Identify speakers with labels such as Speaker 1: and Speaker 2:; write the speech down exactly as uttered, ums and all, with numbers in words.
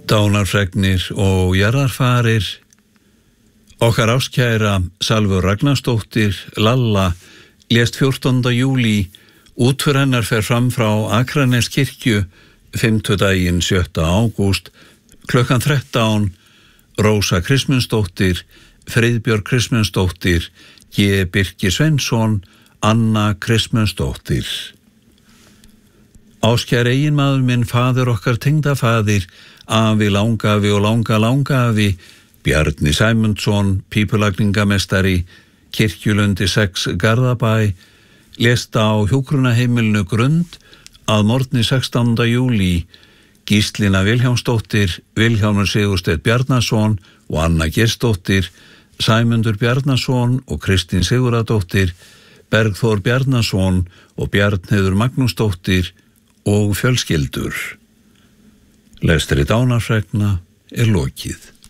Speaker 1: Dánarfregnir og jarðarfarir. Okkar ástkæra Salvör Ragnarsdóttir, Lalla, lést fjórtánda júlí. Útför hennar fer fram frá Akraneskirkju fimmtudaginn sjötta ágúst klukkan þrettán. Rósa Kristmundsdóttir, Friðbjörg Kristmundsdóttir, G. Birkir Sveinsson, Anna Kristmundsdóttir. Ástkær eiginmaður minn, faðir okkar tengdafaðir, afi langafi og langa langafi, Bjarni Sæmundsson, pípulagningamestari, Kirkjulundi sex Garðabæ, lést á hjúkrunarheimilinu Grund að morgni sextánda júlí. Gíslína Vilhjálmsdóttir, Vilhjálmur Sigursteinn Bjarnason og Anna Geirsdóttir, Sæmundur Bjarnason og Kristín Sigurðardóttir, Bergþór Bjarnason og Bjarnheiður Magnúsdóttir og fjölskyldur. Lestri dánarfregna er lokið.